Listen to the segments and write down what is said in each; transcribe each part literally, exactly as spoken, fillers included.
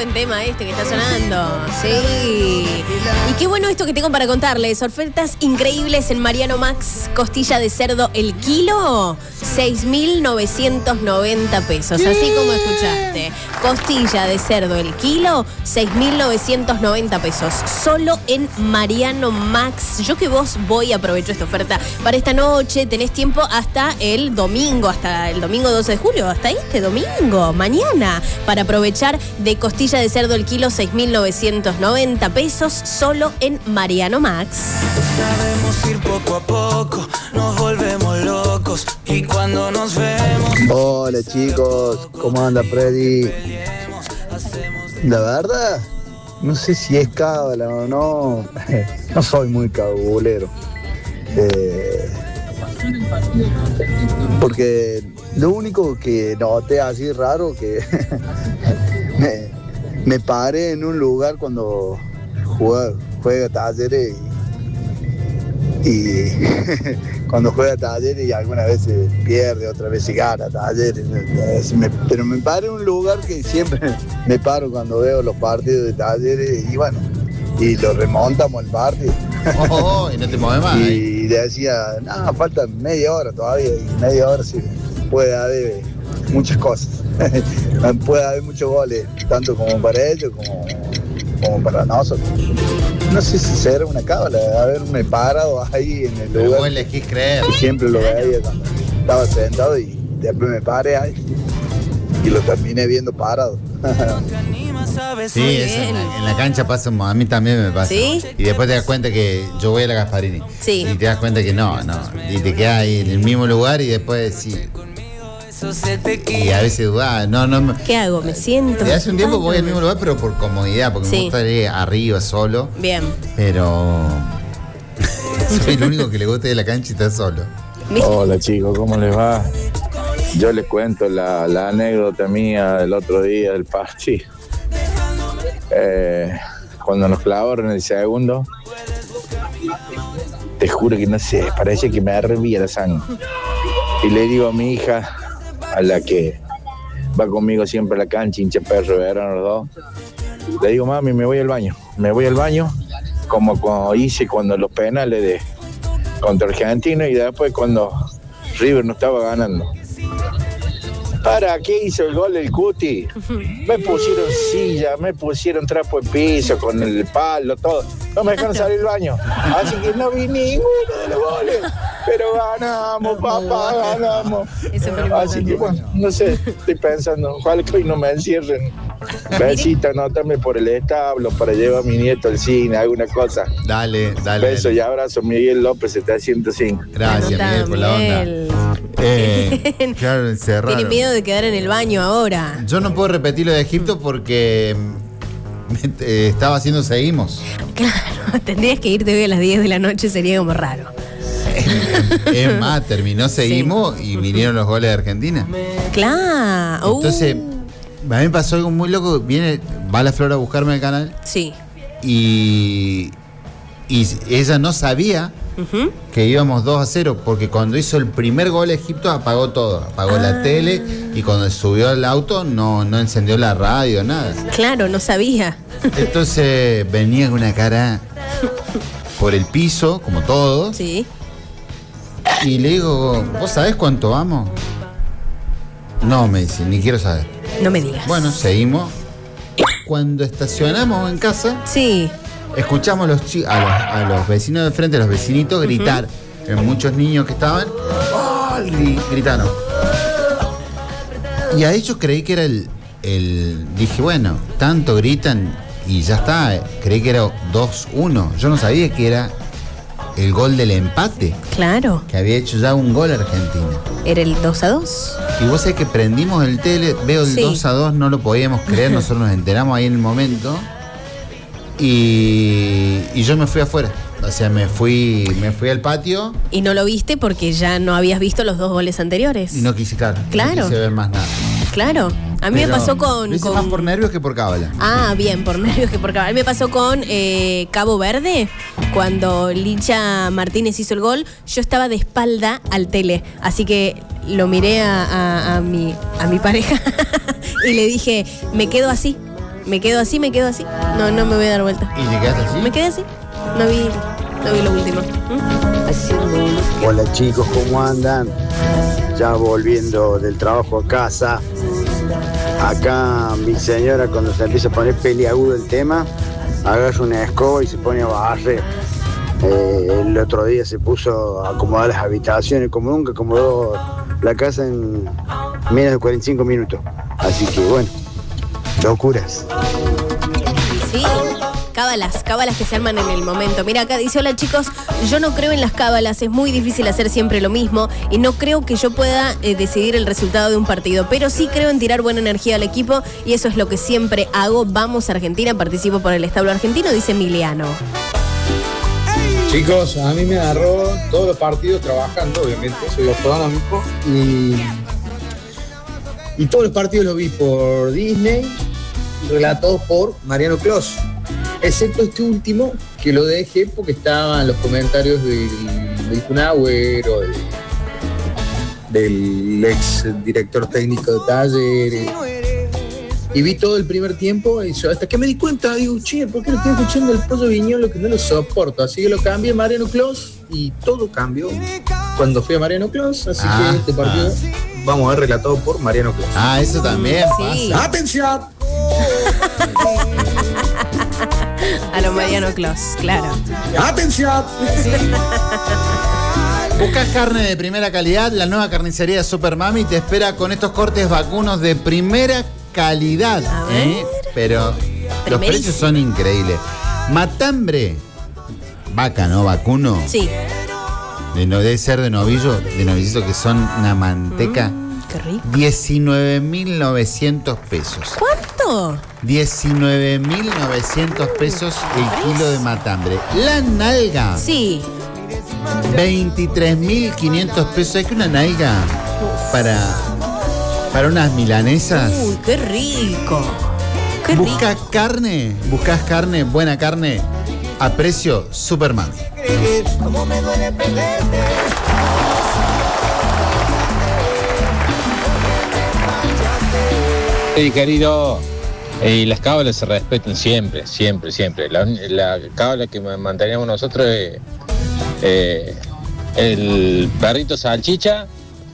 buen tema este que está sonando. Sí. Y qué bueno esto que tengo para contarles. Ofertas increíbles en Mariano Max. Costilla de cerdo el kilo, seis mil novecientos noventa pesos. Así como escuchaste. Costilla de cerdo el kilo, seis mil novecientos noventa pesos. Solo en Mariano Max. Yo que vos voy, aprovecho esta oferta para esta noche. Tenés tiempo hasta el domingo, hasta el domingo doce de julio, hasta este domingo, mañana, para aprovechar de costilla de cerdo el kilo, seis mil novecientos noventa pesos, solo en Mariano Max. Sabemos ir poco a poco, nos volvemos locos y cuando nos vemos. Hola chicos, ¿cómo anda Freddy? La verdad, no sé si es cábala o no, no soy muy cabulero. Eh, porque lo único que noté así raro que me, me paré en un lugar cuando juega, juega Talleres y, y cuando juega Talleres y algunas veces pierde, otras veces gana Talleres, me, pero me paré en un lugar que siempre me paro cuando veo los partidos de Talleres y bueno, y lo remontamos el partido. Oh, y no te mueves más. Y le decía, no, falta media hora todavía, y media hora sí puede haber muchas cosas. Puede haber muchos goles, tanto como para ellos como, como para nosotros. No sé si será una cábala, haberme parado ahí en el Pero lugar. vos elegís creer. Siempre lo veía cuando estaba sentado y después me paré ahí y lo terminé viendo parado. Sí, eso en, la, en la cancha pasa, a mí también me pasa. ¿Sí? Y después te das cuenta que yo voy a la Gasparini. Sí. Y te das cuenta que no, no. Y te quedas ahí en el mismo lugar y después sí. Y a veces dudás, no, no. ¿Qué hago? ¿Me siento? De hace un tiempo voy al mismo lugar, pero por comodidad, porque Sí. me gusta ir arriba solo. Bien. Pero soy el único que le gusta ir a la cancha y estar solo. Hola chicos, ¿cómo les va? Yo les cuento la, la anécdota mía del otro día del Pachi. Eh, cuando nos clavaron el segundo, te juro que no sé, parece que me hervía la sangre. Y le digo a mi hija, a la que va conmigo siempre a la cancha, hincha perro, eran los dos, le digo, mami, me voy al baño, me voy al baño, como, como hice cuando los penales de contra Argentina y después cuando River no estaba ganando. ¿Para qué hizo el gol el Cuti? Me pusieron silla, me pusieron trapo de piso con el palo, todo. No me dejaron salir del baño. Así que no vi ninguno de los goles. Pero ganamos, papá, ganamos. Así que bueno, no sé, estoy pensando, ojalá que hoy no me encierren. Besita, anótame por el establo para llevar a mi nieto al cine, alguna cosa. Dale, dale. Beso dale. y abrazo, Miguel López, setecientos cinco. Gracias, Miguel, por la onda. Eh, claro, encerrado. Tiene miedo de quedar en el baño ahora. Yo no puedo repetir lo de Egipto porque eh, estaba haciendo seguimos. Claro, tendrías que irte hoy a las diez de la noche, sería como raro. Es más, terminó seguimos sí. Y vinieron los goles de Argentina. Claro. Entonces, a mí me pasó algo muy loco. Viene, va la Flor a buscarme al canal. Sí. Y, y ella no sabía uh-huh. que íbamos dos a cero, porque cuando hizo el primer gol Egipto apagó todo. Apagó ah. la tele y cuando subió al auto no, no encendió la radio, nada. Claro, no sabía. Entonces venía con una cara por el piso, como todos. Sí. Y le digo, ¿vos sabés cuánto vamos? No, me dice, ni quiero saber. No me digas. Bueno, seguimos. Cuando estacionamos en casa, sí. escuchamos los chi- a, los, a los vecinos de frente, a los vecinitos, uh-huh. gritar. Eh, muchos niños que estaban, ¡oh! Gr- gritaron. Y a ellos creí que era el, el... Dije, bueno, tanto gritan y ya está. Creí que era dos uno. Yo no sabía que era el gol del empate. Claro. Que había hecho ya un gol Argentina. Era el dos a dos. Y vos sabés que prendimos el tele, veo el sí. dos a dos, no lo podíamos creer, nosotros nos enteramos ahí en el momento. Y, y yo me fui afuera. O sea, me fui, me fui al patio. ¿Y no lo viste porque ya no habías visto los dos goles anteriores? Y no quise, claro. Claro. No quise ver más nada. Claro. A mí Pero me pasó con... Lo hice con... más por nervios que por cábala. Ah, bien, por nervios que por cábala. A mí me pasó con eh, Cabo Verde, cuando Licha Martínez hizo el gol. Yo estaba de espalda al tele, así que lo miré a, a, a, mi, a mi pareja y le dije, me quedo así. Me quedo así, me quedo así. No, no me voy a dar vuelta. ¿Y te quedaste así? Me quedé así. No vi, no vi lo último. ¿Mm? Hola chicos, ¿cómo andan? Ya volviendo del trabajo a casa. Acá mi señora, cuando se empieza a poner peliagudo el tema, agarra una escoba y se pone a barrer. Eh, el otro día se puso a acomodar las habitaciones, como nunca acomodó la casa en menos de cuarenta y cinco minutos. Así que bueno, locuras. Sí, cábalas, cábalas que se arman en el momento. Mira, acá dice, hola chicos, yo no creo en las cábalas, es muy difícil hacer siempre lo mismo y no creo que yo pueda eh, decidir el resultado de un partido, pero sí creo en tirar buena energía al equipo y eso es lo que siempre hago. Vamos Argentina, participo por el establo argentino, dice Emiliano. Chicos, a mí me agarró todos los partidos trabajando, obviamente, soy gastronómico y, y todos los partidos los vi por Disney, relatados por Mariano Clos, excepto este último que lo dejé porque estaban los comentarios del, del Kun Agüero, del, del ex director técnico de Talleres. Y vi todo el primer tiempo y yo, hasta que me di cuenta, digo, che, ¿por qué no estoy escuchando el Pollo Viñolo que no lo soporto? Así que lo cambié a Mariano Clos y todo cambió cuando fui a Mariano Clos. Así ah, que este partido ah. vamos a ver relatado por Mariano Clos. Ah, eso también Sí. pasa. ¡Atención! A lo Mariano Clos, claro. ¡Atención! Buscas carne de primera calidad, la nueva carnicería de Super Mami te espera con estos cortes vacunos de primera calidad. A ver. ¿eh? Pero los precios son increíbles. Matambre, vaca, ¿no? Vacuno. Sí. De no, debe ser de novillo, de novillito, que son una manteca. Mm, qué rico. diecinueve mil novecientos pesos. ¿Cuánto? diecinueve mil novecientos pesos el kilo de matambre. La nalga. Sí. veintitrés mil quinientos pesos. Hay que una nalga para, para unas milanesas. Uy, qué rico. Qué rico. Buscas carne, buscas carne, buena carne, a precio Superman. Hey, querido, y las cábalas se respetan siempre, siempre, siempre. La, la cábala que mantenemos nosotros es eh, el perrito salchicha,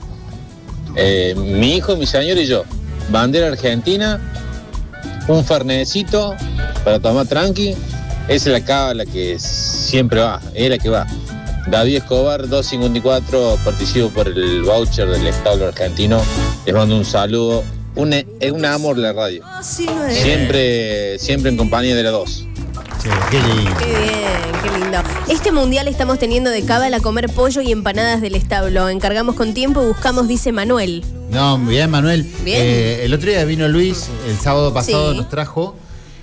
eh, mi hijo, mi señor y yo. Bandera argentina, un fernecito para tomar tranqui. Esa es la cábala que siempre va, es la que va. David Escobar, doscientos cincuenta y cuatro, participo por el voucher del establo argentino. Les mando un saludo. Un, es un amor la radio. Siempre, siempre en compañía de la dos. Sí, qué lindo. Qué bien, qué lindo. Este mundial estamos teniendo de cábala comer pollo y empanadas del establo. Encargamos con tiempo, buscamos, dice Manuel. No, bien, Manuel. Bien. Eh, el otro día vino Luis, el sábado pasado Sí. nos trajo.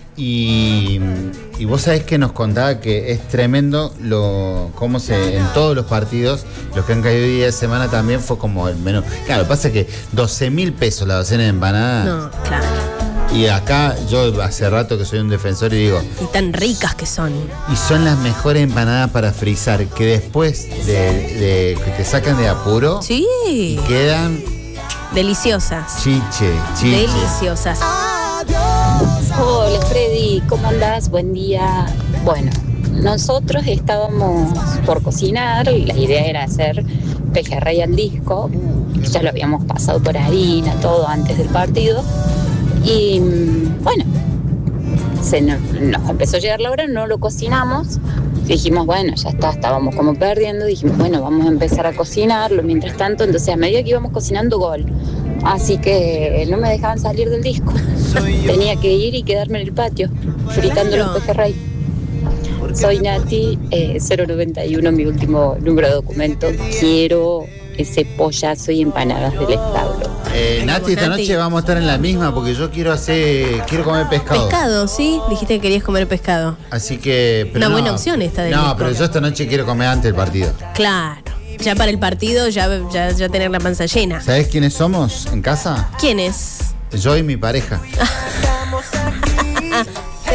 Y, y vos sabés que nos contaba que es tremendo lo cómo se en todos los partidos, los que han caído día de semana también fue como el menú. Claro, pasa que doce mil pesos la docena de empanadas. No, claro. Y acá yo hace rato que soy un defensor y digo, Y tan ricas que son. y son las mejores empanadas para frizar, que después de, de que te sacan de apuro Sí. y quedan Deliciosas. chiche, chiche. Deliciosas. Hola Freddy, ¿cómo andás? Buen día. Bueno, nosotros estábamos por cocinar, la idea era hacer pejerrey al disco, ya lo habíamos pasado por harina, todo antes del partido, y bueno, se nos, nos empezó a llegar la hora, no lo cocinamos, dijimos, bueno, ya está, estábamos como perdiendo, dijimos, bueno, vamos a empezar a cocinarlo, mientras tanto, entonces a medida que íbamos cocinando, gol. Así que no me dejaban salir del disco. Tenía que ir y quedarme en el patio, fritando los pejerrey. Soy Nati, eh, cero noventa y uno, mi último número de documento. Quiero ese pollazo y empanadas del establo. Eh, Nati, esta Nati. noche vamos a estar en la misma porque yo quiero hacer, quiero comer pescado. Pescado, ¿sí? Dijiste que querías comer pescado. Así que. pero Una no, buena opción esta del No, disco. pero yo esta noche quiero comer antes del partido. Claro. Ya para el partido, ya, ya, ya tener la panza llena. ¿Sabés quiénes somos en casa? ¿Quién es? Yo y mi pareja.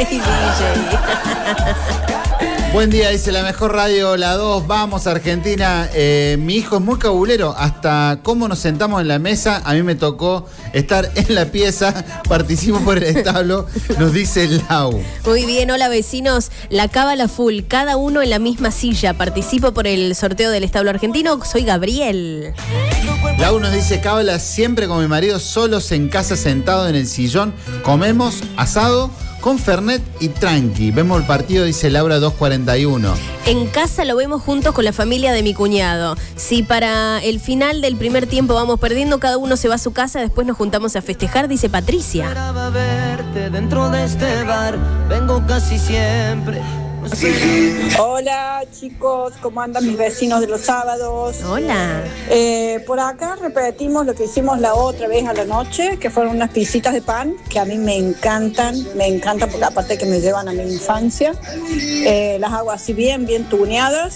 D J. Buen día, dice la mejor radio, la dos, vamos Argentina. Eh, mi hijo es muy cabulero, hasta cómo nos sentamos en la mesa, a mí me tocó estar en la pieza, participo por el establo, nos dice Lau. Muy bien, hola vecinos, la cábala full, cada uno en la misma silla, participo por el sorteo del establo argentino, soy Gabriel. Lau nos dice, cábala siempre con mi marido, solos en casa sentados en el sillón, comemos asado con Fernet y tranqui. Vemos el partido, dice Laura dos cuarenta y uno. En casa lo vemos juntos con la familia de mi cuñado. Si para el final del primer tiempo vamos perdiendo, cada uno se va a su casa, después nos juntamos a festejar, dice Patricia. Esperaba verte dentro de este bar, vengo casi siempre. Hola chicos, ¿cómo andan mis vecinos de los sábados? Hola. Eh, por acá repetimos lo que hicimos la otra vez a la noche, que fueron unas pisitas de pan, que a mí me encantan, me encantan porque aparte que me llevan a mi infancia. Eh, las hago así bien, bien tuneadas.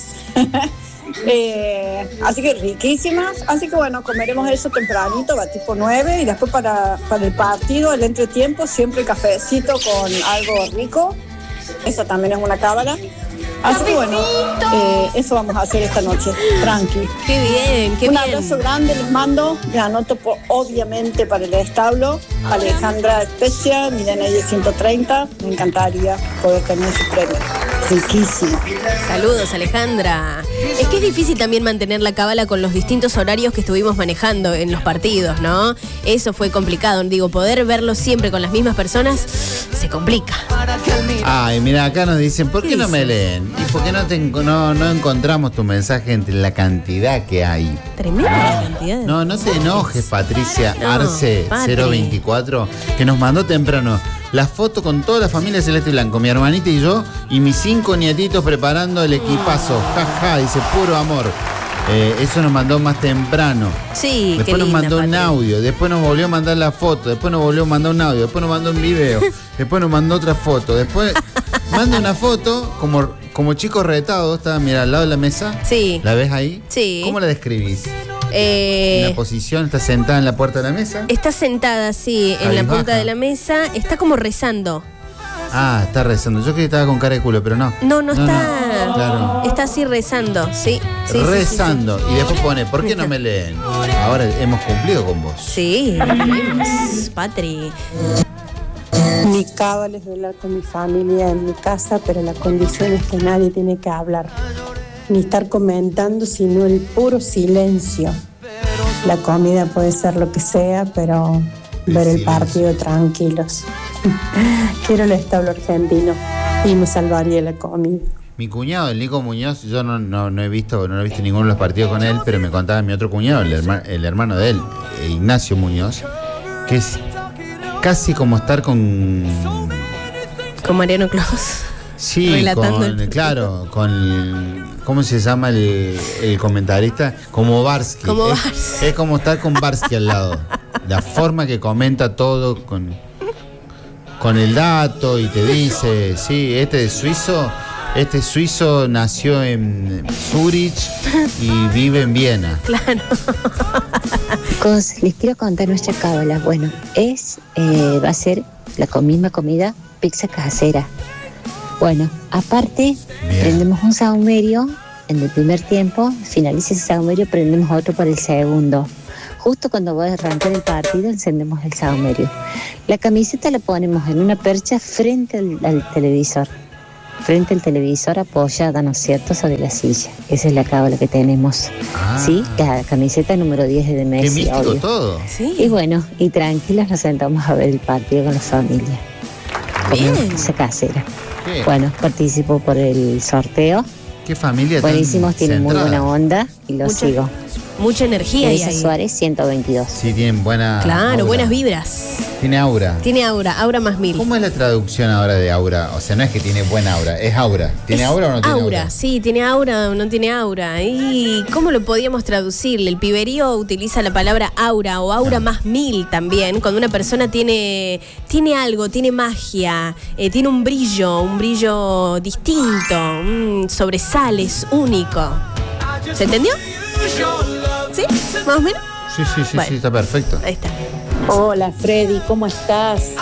eh, así que riquísimas. Así que bueno, comeremos eso tempranito, va tipo nueve, y después para, para el partido, el entretiempo, siempre el cafecito con algo rico. Eso también es una cábala. Así que bueno, eh, eso vamos a hacer esta noche, tranqui. Qué bien, qué Un bien. abrazo grande les mando, les anoto por, obviamente para el establo. Alejandra Especia, mi D N I ciento treinta, me encantaría poder tener su premio. Riquísimo. Saludos, Alejandra. Es que es difícil también mantener la cábala con los distintos horarios que estuvimos manejando en los partidos, ¿no? Eso fue complicado. Digo, poder verlo siempre con las mismas personas se complica. Ay, mira, acá nos dicen, ¿por qué ¿Qué no me dicen? leen? ¿Y por qué no, te, no, no encontramos tu mensaje entre la cantidad que hay? Tremenda la cantidad de... No, no te enojes, Patricia No, Arce Patri. cero veinticuatro, que nos mandó temprano la foto con toda la familia Celeste y Blanco, mi hermanita y yo, y mis cinco nietitos preparando el equipazo. Jaja, ja, dice, puro amor. Eh, eso nos mandó más temprano. Sí, Después qué nos linda, mandó un Patri. audio, después nos volvió a mandar la foto, después nos volvió a mandar un audio, después nos mandó un video, después nos mandó otra foto, después manda una foto como, como chico retado, está, mira, al lado de la mesa. Sí. ¿La ves ahí? Sí. ¿Cómo la describís? Eh, En la posición, está sentada en la puerta de la mesa. está sentada, sí, en la Cabizbaja. punta de la mesa. Está como rezando. Ah, está rezando. Yo creí que estaba con cara de culo, pero no. No, no, está. no, claro. Está así rezando, sí. sí, sí, Rezando. sí, sí. Y después pone, ¿por qué no me leen? Ahora hemos cumplido con vos. Sí, vamos, Patri. Mi cábala es velar con mi familia en mi casa, pero la condición es que nadie tiene que hablar, ni estar comentando, sino el puro silencio. La comida puede ser lo que sea, pero El ver el silencio. partido tranquilos. Quiero el establo argentino y me salvaría la comida. Mi cuñado, el Nico Muñoz, yo no, no, no he visto, no he visto ninguno de los partidos con él, pero me contaba mi otro cuñado, el, herma- el hermano de él, eh, Ignacio Muñoz, que es casi como estar con... Con Mariano Claus. Sí, Relatando con, el- claro, con... ¿Cómo se llama el, el comentarista? Como Barsky. Como es, Barsky. es como estar con Barsky al lado. La forma que comenta todo con, con el dato y te dice, sí, este es suizo, este suizo nació en Zurich y vive en Viena. Claro. Chicos, les quiero contar nuestra cábala. Bueno, es, eh, va a ser la co- misma comida, pizza casera. Bueno, aparte, Bien. prendemos un saumerio en el primer tiempo, finaliza ese saumerio, prendemos otro para el segundo. Justo cuando va a arrancar el partido, encendemos el saumerio. La camiseta la ponemos en una percha frente al, al televisor. Frente al televisor apoyada, ¿no es cierto?, sobre la silla. Esa es la cábala que tenemos. Ah. Sí, la camiseta número diez de Qué Messi, místico obvio. todo. Y Sí. bueno, y tranquilas nos sentamos a ver el partido con la familia. Comemos Bien. pizza casera. ¿Qué, Bueno, participo por el sorteo. qué familia tan Buenísimos, tienen muy centrada. buena onda y lo Mucha- sigo. Mucha energía ahí. Teresa Suárez, ciento veintidós. Sí, tienen buena Claro, aura. buenas vibras. Tiene aura. Tiene aura, aura más mil. ¿Cómo es la traducción ahora de aura? O sea, no es que tiene buena aura, es aura. ¿Tiene Es aura o no tiene aura? aura? Sí, tiene aura o no tiene aura. ¿Y cómo lo podíamos traducir? El piberío utiliza la palabra aura o aura más mil también. Cuando una persona tiene, tiene algo, tiene magia, eh, tiene un brillo, un brillo distinto, mm, sobresale, es único. ¿Se entendió? ¿Sí? ¿Más o menos? Sí, sí, sí, Bueno. sí, está perfecto. Ahí está. Hola Freddy, ¿cómo estás?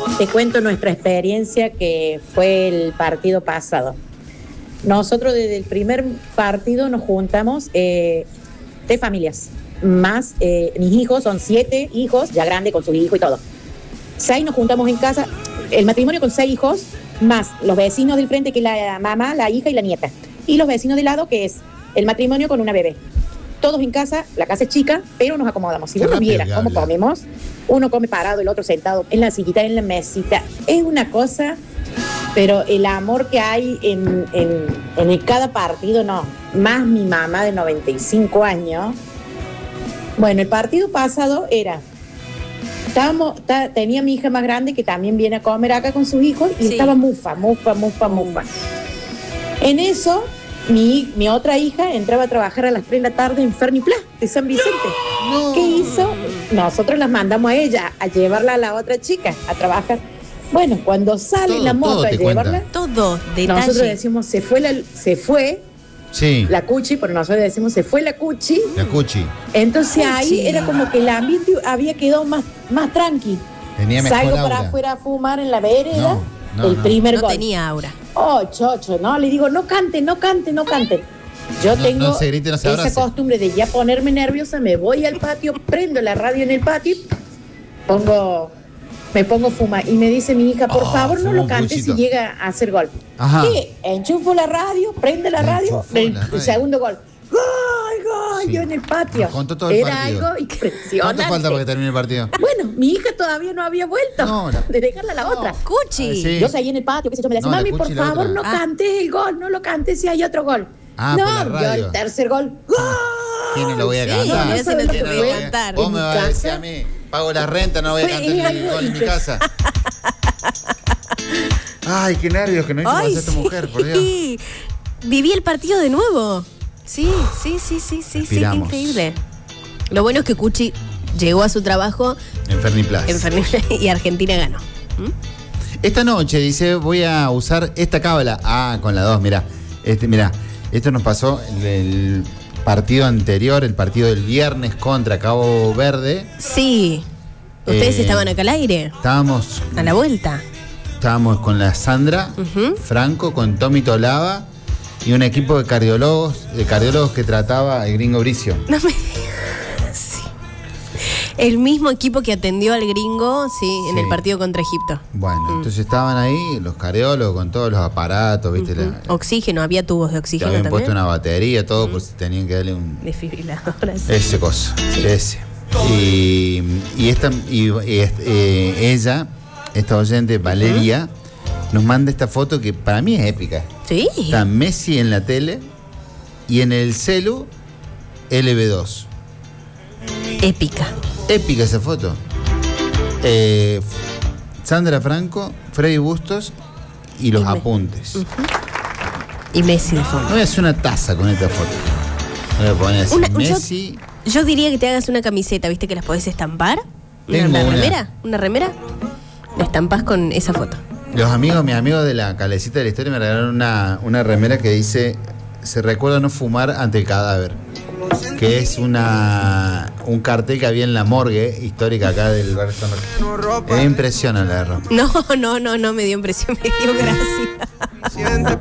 Te cuento nuestra experiencia que fue el partido pasado. Nosotros desde el primer partido nos juntamos eh, tres familias, más eh, mis hijos, son siete hijos, ya grandes con su hijo y todo. Seis nos juntamos en casa, el matrimonio con seis hijos, más los vecinos del frente que es la mamá, la hija y la nieta. Y los vecinos del lado que es el matrimonio con una bebé. Todos en casa, la casa es chica, pero nos acomodamos. Si vos no vieras cómo comemos, uno come parado, el otro sentado en la sillita, en la mesita. Es una cosa, pero el amor que hay en, en, en cada partido, no. Más mi mamá de noventa y cinco años. Bueno, el partido pasado era... Estábamos, ta, tenía mi hija más grande que también viene a comer acá con sus hijos y sí. Estaba mufa, mufa, mufa, mufa. En eso... Mi, mi otra hija entraba a trabajar a las tres de la tarde en Ferniplá, de San Vicente. No. ¿Qué hizo? Nosotros las mandamos a ella a llevarla a la otra chica a trabajar. Bueno, cuando sale todo, la moto a llevarla, todo, detalle. Nosotros decimos, se fue la, se fue sí. la cuchi, pero nosotros decimos, se fue la cuchi. La cuchi. Entonces cuchi. Ahí era como que el ambiente había quedado más, más tranqui. Tenía mejor Salgo aura. Para afuera a fumar en la vereda. No. No, el no. primer no gol. tenía aura. Oh, chocho, no, le digo, no cante, no cante, no cante. Yo no, tengo no se grite, no se esa abrace. costumbre de ya ponerme nerviosa, me voy al patio, prendo la radio en el patio, pongo, me pongo a fumar. Y me dice mi hija, por oh, favor, no lo cantes si llega a hacer gol. Ajá. ¿Qué? Enchufo la radio, prende la radio, el, el segundo gol. ¡Gol, gol! Sí. Yo en el patio. Todo el Era partido. algo impresionante. ¿Cuánto falta para que termine el partido? Bueno, mi hija todavía no había vuelto no, no. de dejarla a la no. otra. Cuchi. Sí. Yo seguí en el patio, qué sé yo, me decía, No, mami, por favor, otra. no Ah. cantes el gol, no lo cantes si hay otro gol. Ah, no, por la radio. yo el tercer gol. ¡Gol! ¿Quién no lo voy a Sí, cantar? no, ese no te ¿Quién voy a lo cantar. Vos En me mi vas a decir casa. a mí, pago la renta, no voy a Fue cantar ni algo gol en mi impres- casa. Ay, qué nervios que no hizo Ay, pasar esta sí. mujer, por Dios. Viví el partido de nuevo. Sí, sí, sí, sí, sí, sí, qué Respiramos. increíble. Lo bueno es que Cuchi llegó a su trabajo En Ferniplaz. en Fernández y Argentina ganó. ¿Mm? Esta noche dice, voy a usar esta cábala. Ah, con la dos, mirá. Este, mirá, esto nos pasó en el partido anterior, el partido del viernes contra Cabo Verde. Sí. ¿Ustedes Eh, estaban acá al aire? Estábamos, A la vuelta. estábamos con la Sandra, Ujú. Franco, con Tommy Tolava y un equipo de cardiólogos, de cardiólogos que trataba el gringo Bricio. No me sí. El mismo equipo que atendió al gringo, sí, en Sí. el partido contra Egipto. Bueno, Mm. entonces estaban ahí los cardiólogos con todos los aparatos, ¿viste? Ujú. La- Oxígeno, había tubos de que oxígeno habían también. puesto una batería, todo, pues tenían que darle un... Desfibriladora, sí. Ese coso, ese. Y, y esta y, y est- eh, ella, esta oyente, Valeria, nos manda esta foto que para mí es épica. Sí. Está Messi en la tele y en el celu L B dos. Épica. Épica esa foto. Eh, Sandra Franco, Freddy Bustos y los Y me- apuntes. Y Messi de Me fondo. voy a hacer una taza con esta foto. Voy a poner así, Una- yo- Messi. Yo diría que te hagas una camiseta, ¿viste? Que las podés estampar. Una, Tengo una una. remera. Una remera. La estampás con esa foto. Los amigos, mis amigos de la Calecita de la Historia me regalaron una, una remera que dice: se recuerda no fumar ante el cadáver. Que es una un cartel que había en la morgue histórica acá del barrio San Martín. Me impresiona la de ropa. No, no, no, no me dio impresión, me dio gracia.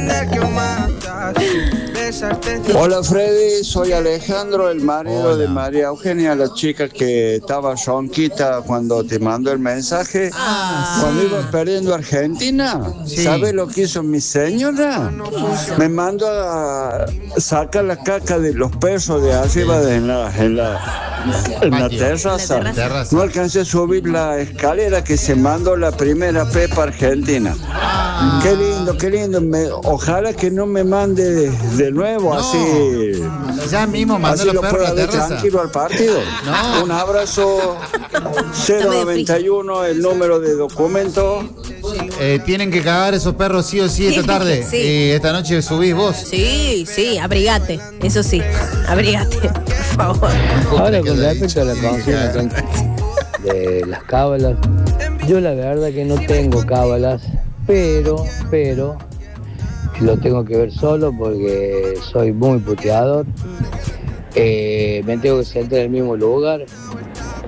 Hola Freddy, soy Alejandro, el marido Hola. de María Eugenia, la chica que estaba ronquita cuando te mandó el mensaje. Ah, Cuando iba perdiendo Argentina, Sí. ¿sabes lo que hizo mi señora? Me mandó a sacar la caca de los perros de arriba de en la, en la, en la Patio. terraza. En la terraza. No alcancé a subir la escalera que se mandó la primera Pepa Argentina. Qué lindo, qué lindo. Me- ojalá que no me mande de, de nuevo, No. así. Ya mismo mandó Así los lo perros a pueda la ver terraza. tranquilo al partido. No. Un abrazo. cero noventa y uno, el número de documento. Eh, tienen que cagar esos perros sí o sí esta tarde. Sí. Y esta noche subís vos. Sí, sí, abrigate. Eso sí, abrigate, por favor. Ahora, con Quedó respecto a la dicho. consigna con- de las cábalas, yo la verdad que no tengo cábalas, pero, pero, lo tengo que ver solo porque soy muy puteador. Eh, me tengo que sentar en el mismo lugar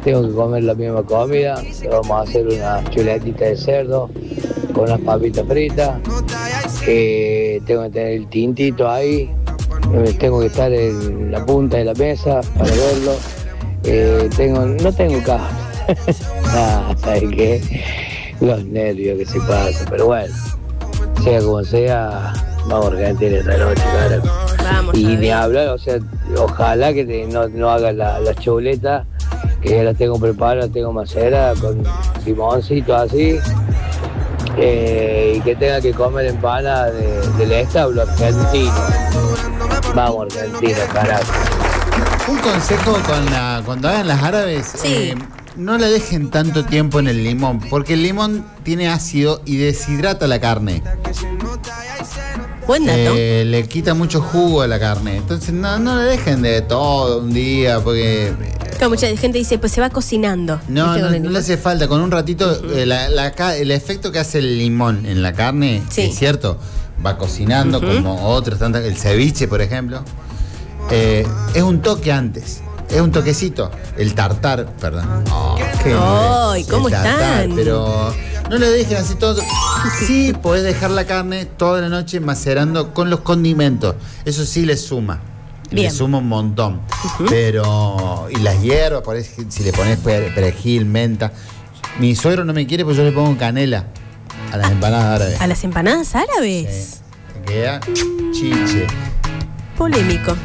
tengo que comer la misma comida. Vamos a hacer una chuletita de cerdo con unas papitas fritas. Eh, tengo que tener el tintito ahí. Eh, tengo que estar en la punta de la mesa para verlo. Eh, tengo, no tengo caja. Nada, ¿sabes qué? Los nervios que se pasan, pero bueno, sea como sea, vamos a Argentina esta noche, cara. Vamos, y ni hablar, o sea, ojalá que te, no, no hagas la, la chuleta, que ya la tengo preparada, la tengo macera con limoncito así, eh, y que tenga que comer empanada de, del establo argentino. Vamos Argentina, carajo. Un consejo con la, cuando hagan las árabes, Sí. eh, no la dejen tanto tiempo en el limón, porque el limón tiene ácido y deshidrata la carne. Buen dato. Eh, le quita mucho jugo a la carne. Entonces no, no la dejen de todo un día, porque Claro, mucha gente dice, pues se va cocinando. no, ¿viste? no, Con el no le limón. hace falta. Con un ratito, eh, la- la ca- el efecto que hace el limón en la carne, Sí. es cierto, va cocinando Ujú. como otros, tantas, el ceviche, por ejemplo. Eh, es un toque antes. Es un toquecito. El tartar, perdón. Oh, qué Ay, el ¿cómo tartar, están? Pero no le dejen así todo. Sí, podés dejar la carne toda la noche macerando con los condimentos. Eso sí le suma. Bien. Le suma un montón. Pero. Y las hierbas, por ahí, si le pones per- perejil, menta. Mi suegro no me quiere porque yo le pongo canela a las empanadas árabes. ¿A las empanadas árabes? Queda chiche. Polémico.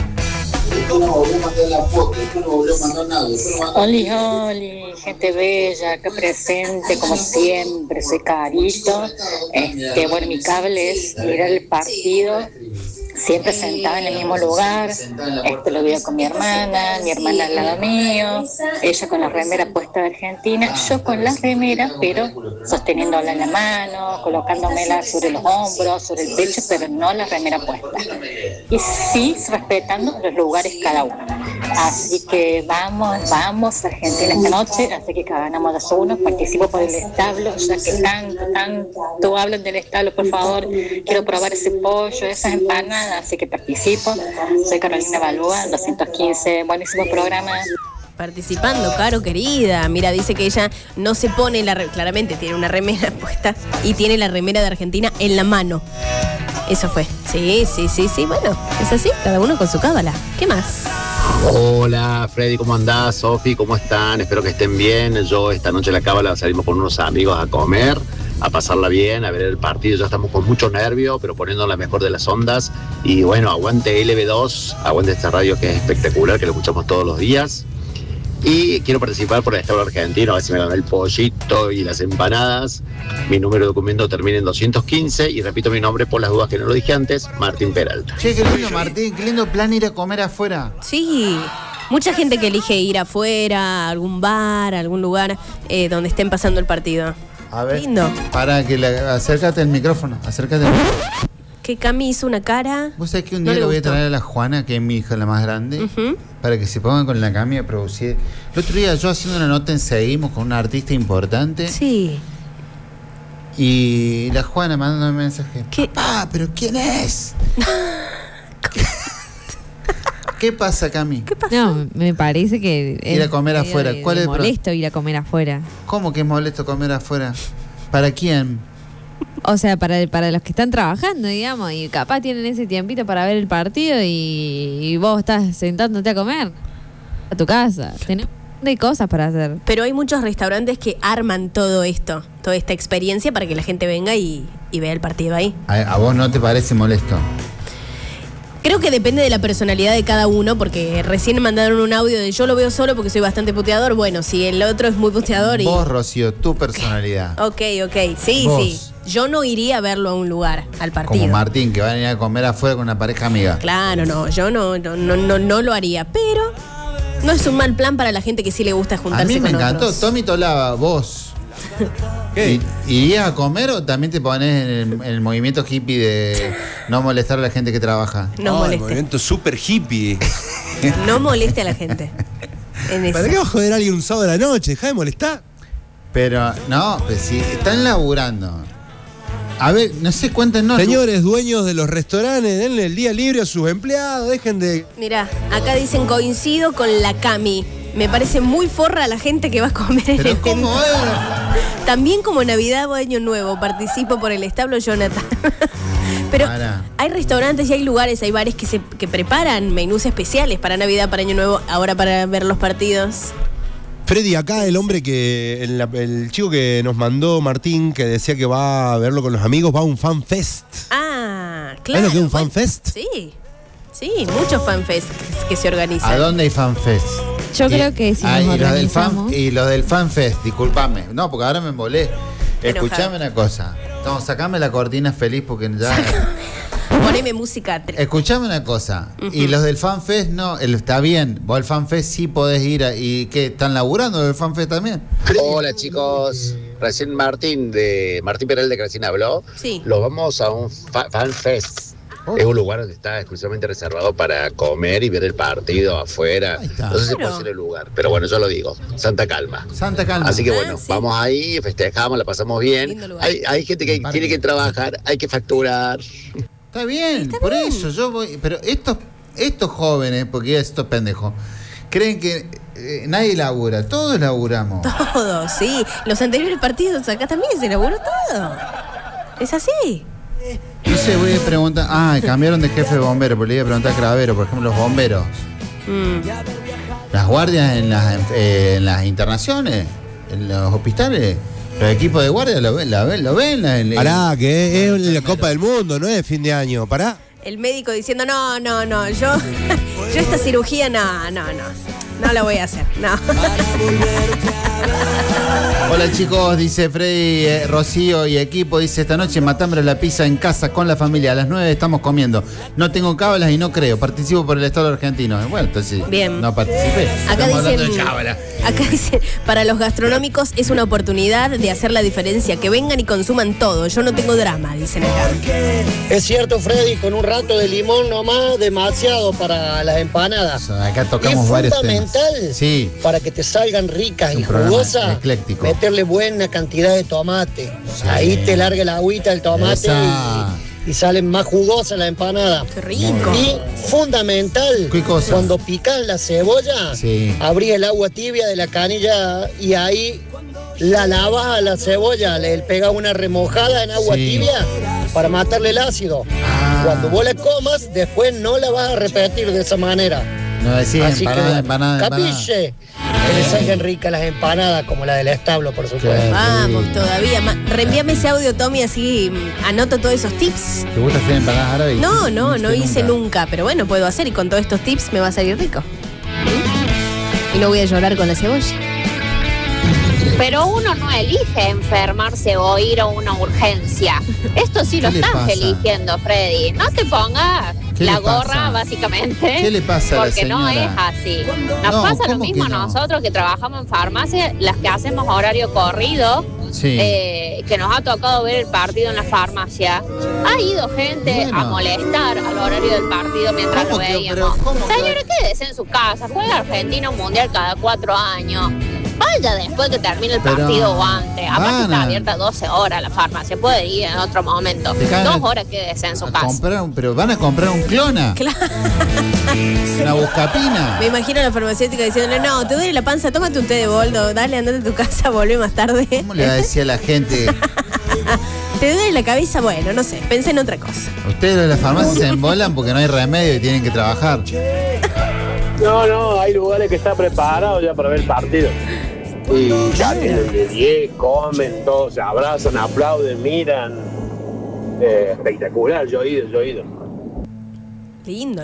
Oli, oli, gente bella, acá presente, como siempre, soy Carito. Este, bueno, mi cable es mirar el partido, siempre sentada en el mismo lugar. Este, lo veo con mi hermana, mi hermana al lado mío, ella con la remera puesta de Argentina, yo con la remera, pero sosteniéndola en la mano, colocándomela sobre los hombros, sobre el pecho, pero no la remera puesta. Y sí, respetando los lugares cada uno. Así que vamos, vamos Argentina esta noche, así que ganamos dos a uno, participo por el establo, ya que tanto, tanto hablan del establo, por favor, quiero probar ese pollo, esas empanadas, así que participo. Soy Carolina Balúa, doscientos quince, buenísimo programa. Participando, Caro, querida. Mira, dice que ella no se pone la... re- Claramente tiene una remera puesta y tiene la remera de Argentina en la mano. Eso fue. Sí, sí, sí, sí. Bueno, es así. Cada uno con su cábala. ¿Qué más? Hola Freddy, ¿cómo andás? Sofi, ¿cómo están? Espero que estén bien. Yo esta noche en la cábala salimos con unos amigos a comer, a pasarla bien, a ver el partido. Ya estamos con mucho nervio, pero poniendo la mejor de las ondas. Y bueno, aguante L B dos, aguante esta radio que es espectacular, que lo escuchamos todos los días. Y quiero participar por el establo argentino, a ver si me gano el pollito y las empanadas. Mi número de documento termina en doscientos quince y repito mi nombre por las dudas que no lo dije antes, Martín Peralta. Che, qué lindo, Martín, qué lindo plan ir a comer afuera. Sí. Mucha gente que elige ir afuera, a algún bar, a algún lugar eh, donde estén pasando el partido. A ver. Lindo. Para que le, acércate al micrófono, acércate al micrófono. Que Cami hizo una cara. Vos sabés que un No día le le voy a gustó. traer a la Juana, que es mi hija la más grande, Ujú. para que se pongan con la Cami a producir. El otro día yo haciendo una nota en Seguimos con una artista importante. Sí. Y la Juana mandando un mensaje. ¿Qué? Ah, pero ¿quién es? ¿Qué pasa, Cami? ¿Qué pasó? No, me parece que Ir a comer medio afuera. de- ¿Cuál de es el pro- molesto ir a comer afuera. ¿Cómo que es molesto comer afuera? ¿Para quién? O sea, para, para los que están trabajando, digamos, y capaz tienen ese tiempito para ver el partido y, y vos estás sentándote a comer a tu casa. Tenés un montón de cosas para hacer. Pero hay muchos restaurantes que arman todo esto, toda esta experiencia para que la gente venga y, y vea el partido ahí. ¿A, a vos no te parece molesto? Creo que depende de la personalidad de cada uno, porque recién mandaron un audio de yo lo veo solo porque soy bastante puteador. Bueno, si el otro es muy puteador y... Vos, Rocío, tu personalidad. Ok, ok, sí, Vos. sí. Yo no iría a verlo a un lugar, al partido. Como Martín, que van a ir a comer afuera con una pareja amiga. Claro, no, yo no, no, no, no, no lo haría, pero no es un mal plan para la gente que sí le gusta juntarse A mí me con encantó. otros. Tommy Tolaba, vos. ¿Qué? ¿I- ¿Irías a comer o también te pones en el, en el movimiento hippie de no molestar a la gente que trabaja? No el moleste. movimiento super hippie. No moleste a la gente. En eso. ¿Para qué va a joder a alguien un sábado de la noche? Deja de molestar. Pero, no, pues si están laburando. A ver, no sé, cuéntenos. Señores dueños de los restaurantes, denle el día libre a sus empleados, dejen de... Mirá, acá dicen coincido con la Cami. Me parece muy forra la gente que va a comer en el evento. ¿Cómo es? También como Navidad o Año Nuevo, participo por el establo Jonathan. Pero Para. hay restaurantes y hay lugares, hay bares que se que preparan menús especiales para Navidad, para Año Nuevo, ahora para ver los partidos. Freddy, acá el hombre que, el, el chico que nos mandó Martín, que decía que va a verlo con los amigos, va a un fan fest. Ah, claro. ¿Sabes lo que es un bueno, fan fest? Sí, sí, muchos fan fest que, que se organizan. ¿A dónde hay fanfest? Yo Y- creo que si ah, nos y los del fan organizamos. Y los del fanfest, discúlpame. No, porque ahora me embolé. Enojado. Escuchame una cosa. No, sacame la cortina feliz porque ya. Poneme música. tre- Escuchame una cosa. Ujú. Y los del fanfest, no, el- está bien. Vos al fanfest sí podés ir. A, ¿Y qué? ¿Están laburando del fanfest también? Hola chicos, recién Martín de Martín Peral de Crecina habló. Sí. Los vamos a un fa- fan fest. Es un lugar donde está exclusivamente reservado para comer y ver el partido afuera. está. No sé si Claro. puede ser el lugar, pero bueno, yo lo digo. Santa Calma. Santa Calma. Así que Ah, bueno, sí. vamos ahí, festejamos, la pasamos bien. Lindo lugar. Hay, hay gente que tiene que trabajar, hay que facturar. Está bien, Está por bien. eso yo voy. Pero estos, estos jóvenes, porque estos pendejos, creen que eh, nadie labura. Todos laburamos. Todo, sí. Los anteriores partidos acá también se elaboró todo. Es así. No sé, voy a preguntar. Ah, cambiaron de jefe de bombero, porque le iba a preguntar a Cravero, por ejemplo, los bomberos. Mm. Las guardias en las, eh, en las internaciones, en los hospitales, los equipos de guardia lo ven, la ven, lo ven. la- el- Pará, que es la Copa del Mundo, no es fin de año. Pará. El médico diciendo, no, no, no, yo, yo esta cirugía, no, no, no, no la voy a hacer, no. Hola chicos, dice Freddy, eh, Rocío y equipo, dice esta noche matambre la pizza en casa con la familia, a las nueve estamos comiendo. No tengo cábalas y no creo, participo por el Estado argentino. Bueno, entonces Bien. no participé. Acá Estamos hablando dicen, de cábala. acá dicen, para los gastronómicos es una oportunidad de hacer la diferencia, que vengan y consuman todo. Yo no tengo drama, dicen acá. Es cierto, Freddy, con un rato de limón nomás, demasiado para las empanadas. Acá Y tocamos es varios temas. fundamental Sí. para que te salgan ricas Un y programa jugosas, ecléctico. meterle buena cantidad de tomate. Ahí te larga el agüita del tomate Esa. y, y salen más jugosas las empanadas. Qué rico. Y fundamental, ¿Qué cosa? cuando picas la cebolla, Sí. abrís el agua tibia de la canilla y ahí la lavas a la cebolla, le pegas una remojada en agua Sí. tibia para matarle el ácido. Ah. Cuando vos la comas, después no la vas a repetir de esa manera. No decís Así empanada, que, empanada, empanada. capiche, que le salgan ricas las empanadas como la del establo, por supuesto. Vamos, todavía. Ma- Reenvíame ese audio, Tommy, así mm, anoto todos esos tips. ¿Te gusta hacer empanadas árabes? No, no, no hiciste hice nunca, pero bueno, puedo hacer y con todos estos tips me va a salir rico. ¿Mm? Y no voy a llorar con la cebolla. Pero uno no elige enfermarse o ir a una urgencia. Esto sí lo ¿Qué le estás pasa? eligiendo, Freddy. No te pongas ¿Qué la le pasa? gorra, básicamente. ¿Qué le pasa a la Porque no es señora? así. Nos No, pasa lo ¿cómo mismo que no? nosotros que trabajamos en farmacia, las que hacemos horario corrido, Sí. eh, que nos ha tocado ver el partido en la farmacia. Ha ido gente Bueno. a molestar al horario del partido mientras lo ¿Cómo que- veíamos. pero cómo que- Señora, quédese en su casa. Juega Argentina un mundial cada cuatro años. Vaya después que termine el Pero partido o antes. Aparte van está a- abierta doce horas la farmacia. Puede ir en otro momento. Te caen Dos a- horas quédese en su A casa. comprar un- pero van a comprar un clona. Claro. Una buscapina. Me imagino a la farmacéutica diciéndole, no, te duele la panza, tómate un té de boldo, dale, andate a tu casa, volvé más tarde. ¿Cómo le va a decir a la gente? ¿Te duele la cabeza? Bueno, no sé, pensé en otra cosa. Ustedes de la farmacia se embolan porque no hay remedio y tienen que trabajar. No, no, hay lugares que están preparados ya para ver el partido. Y ya tienen de diez, comen, todos se abrazan, aplauden, miran. Eh, espectacular, yo he ido, yo he ido. Lindo.